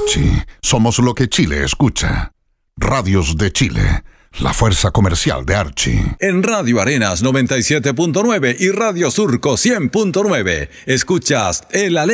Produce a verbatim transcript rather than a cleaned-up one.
Archie, somos lo que Chile escucha. Radios de Chile, la fuerza comercial de Archie. En Radio Arenas noventa y siete punto nueve y Radio Surco cien punto nueve, escuchas El Ale